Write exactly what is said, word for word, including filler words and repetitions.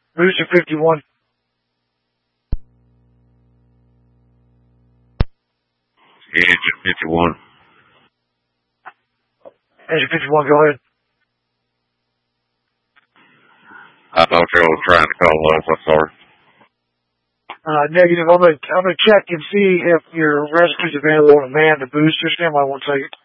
Booster fifty-one. Engine fifty-one. Engine fifty-one, go ahead. I thought you were trying to call us, I'm sorry. Uh, negative. I'm gonna, I'm gonna check and see if your rescue's available to man the booster. Stand by one second.